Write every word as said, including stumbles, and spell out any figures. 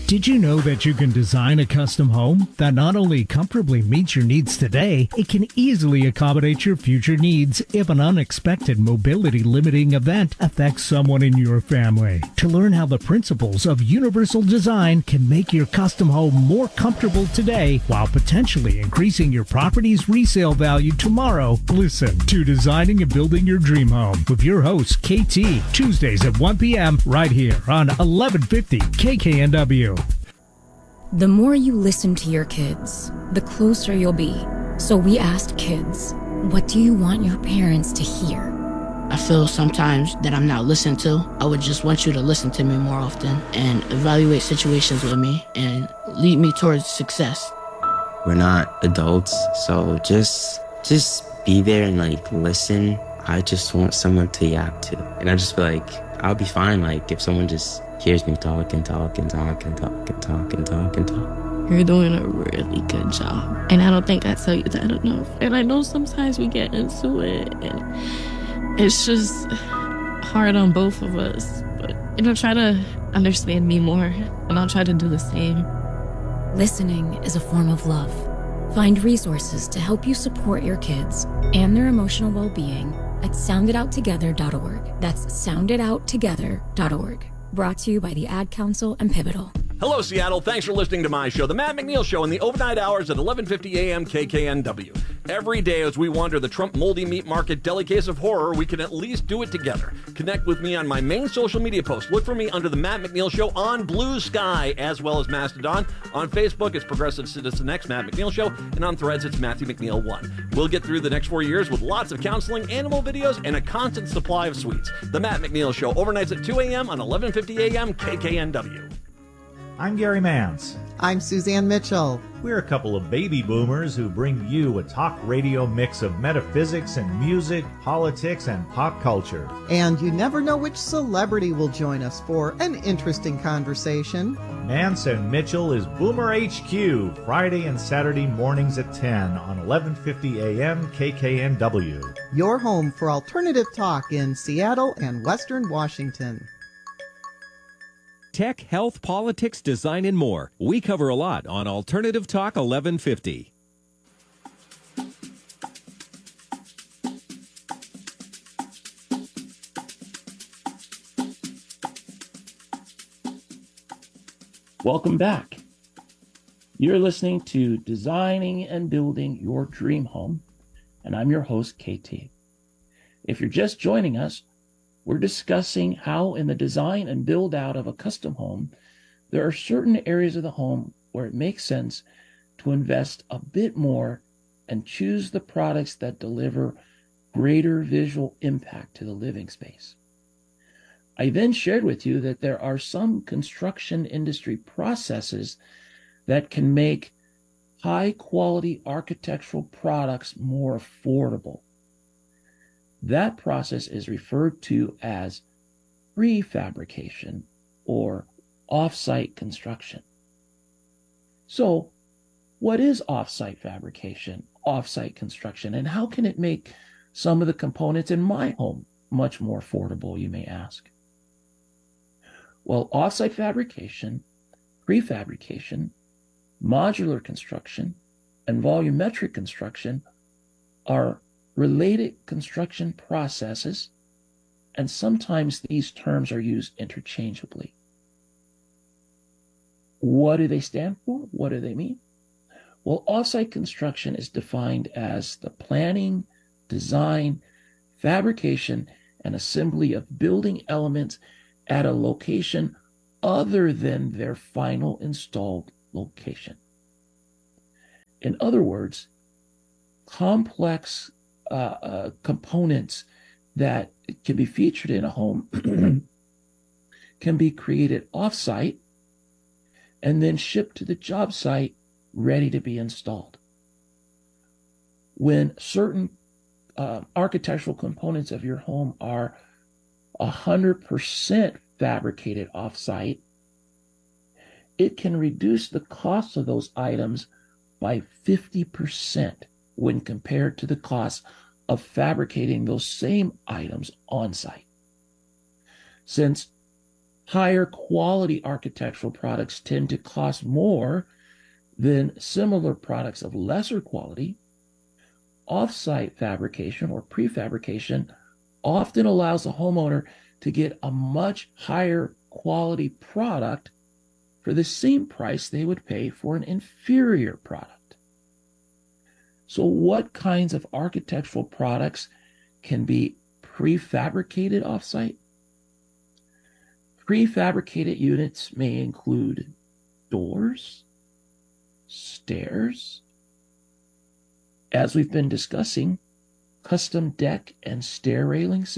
Did you know that you can design a custom home that not only comfortably meets your needs today, it can easily accommodate your future needs if an unexpected mobility limiting event affects someone in your family? To learn how the principles of universal design can make your custom home more comfortable today while potentially increasing your property's resale value tomorrow, listen to Designing and Building Your Dream Home with your host, K T, Tuesdays at one p.m. right here on eleven fifty K K N W. The more you listen to your kids, the closer you'll be. So we asked kids, what do you want your parents to hear? I feel sometimes that I'm not listened to. I would just want you to listen to me more often and evaluate situations with me and lead me towards success. We're not adults, so just just be there and like listen. I just want someone to yap to. And I just feel like I'll be fine like if someone just hears me talk and talk and talk and talk and talk and talk and talk. You're doing a really good job. And I don't think I tell you that enough. And I know sometimes we get into it and it's just hard on both of us. But, you know, try to understand me more and I'll try to do the same. Listening is a form of love. Find resources to help you support your kids and their emotional well-being at sound it out together dot org. That's sound it out together dot org. Brought to you by the Ad Council and Pivotal. Hello, Seattle. Thanks for listening to my show, The Matt McNeil Show, in the overnight hours at eleven fifty a.m. K K N W. Every day as we wander the Trump moldy meat market deli case of horror, we can at least do it together. Connect with me on my main social media post. Look for me under The Matt McNeil Show on Blue Sky, as well as Mastodon. On Facebook, it's Progressive Citizen X, Matt McNeil Show, and on Threads, it's Matthew McNeil one. We'll get through the next four years with lots of counseling, animal videos, and a constant supply of sweets. The Matt McNeil Show, overnights at two a.m. on eleven fifty a.m. K K N W. I'm Gary Mance. I'm Suzanne Mitchell. We're a couple of baby boomers who bring you a talk radio mix of metaphysics and music, politics, and pop culture. And you never know which celebrity will join us for an interesting conversation. Mance and Mitchell is Boomer H Q, Friday and Saturday mornings at ten on eleven fifty a.m. K K N W. Your home for alternative talk in Seattle and Western Washington. Tech, health, politics, design, and more. We cover a lot on Alternative Talk eleven fifty. Welcome back. You're listening to Designing and Building Your Dream Home, and I'm your host, K T. If you're just joining us, we're discussing how in the design and build out of a custom home, there are certain areas of the home where it makes sense to invest a bit more and choose the products that deliver greater visual impact to the living space. I then shared with you that there are some construction industry processes that can make high quality architectural products more affordable. That process is referred to as prefabrication or off-site construction. So, what is off-site fabrication, off-site construction, and how can it make some of the components in my home much more affordable, you may ask? Well, off-site fabrication, prefabrication, modular construction, and volumetric construction are related construction processes, and sometimes these terms are used interchangeably. What do they stand for? What do they mean? Well, off-site construction is defined as the planning, design, fabrication, and assembly of building elements at a location other than their final installed location. In other words, complex Uh, uh, components that can be featured in a home can be created off-site and then shipped to the job site ready to be installed. When certain uh, architectural components of your home are one hundred percent fabricated off-site, it can reduce the cost of those items by fifty percent when compared to the cost of fabricating those same items on site. Since higher quality architectural products tend to cost more than similar products of lesser quality, off-site fabrication or prefabrication often allows a homeowner to get a much higher quality product for the same price they would pay for an inferior product. So what kinds of architectural products can be prefabricated off-site? Prefabricated units may include doors, stairs, as we've been discussing, custom deck and stair railing systems,